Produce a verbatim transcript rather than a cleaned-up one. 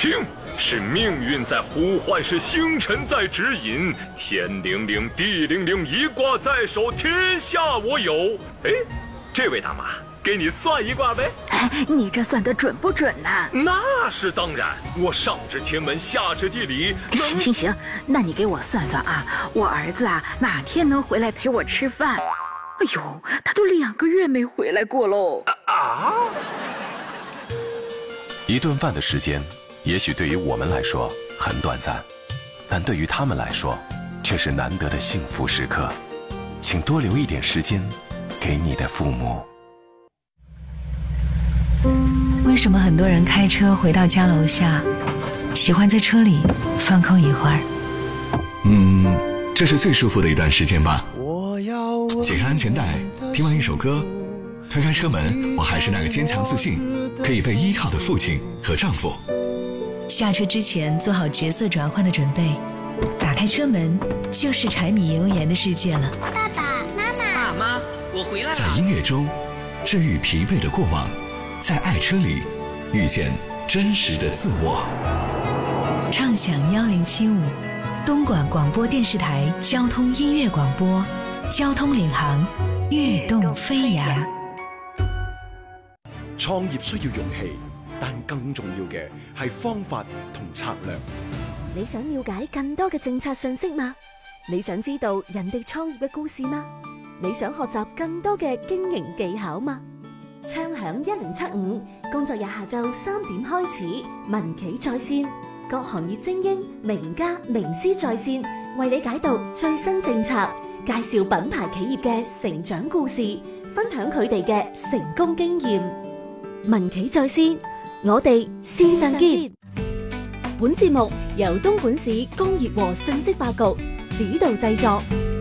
听，是命运在呼唤，是星辰在指引。天灵灵，地灵灵，一卦在手，天下我有。哎，这位大妈，给你算一卦呗。 哎，你这算得准不准呢？ 那是当然，我上知天文，下知地理。 行行行，那你给我算算啊，我儿子啊哪天能回来陪我吃饭？哎呦，他都两个月没回来过喽。 啊！ 一顿饭的时间，也许对于我们来说很短暂，但对于他们来说，却是难得的幸福时刻。请多留一点时间给你的父母。 为什么很多人开车回到家楼下，喜欢在车里放空一会儿？ 嗯，这是最舒服的一段时间吧。解开安全带，听完一首歌，推开车门，我还是那个坚强自信、可以被依靠的父亲和丈夫。 下车之前做好角色转换的准备，打开车门就是柴米油盐的世界了。 爸爸妈妈， 爸妈，我回来了。 在音乐中治愈疲惫的过往，在爱车里遇见真实的自我。 畅享幺零七五，东莞广播电视台交通音乐广播，交通领航，跃动飞扬。 創業需要勇氣，但更重要嘅係方法同策略。 你想了解更多嘅政策信息嗎？你想知道人哋創業嘅故事嗎？你想學習更多嘅經營技巧嗎？暢響一零七五，工作日下晝三點開始，民企在線，各行業精英、名家、名師在線，為你解讀最新政策，介紹品牌企業嘅成長故事，分享佢哋嘅成功經驗。民企在線，我哋線上見。本節目由東莞市工業和信息化局指導製作。